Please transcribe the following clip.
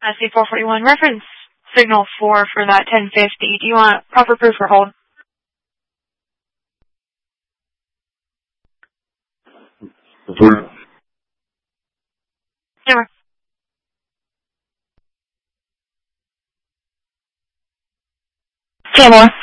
SC441, reference signal 4 for that 1050. Do you want proper proof or hold? Never. Say more.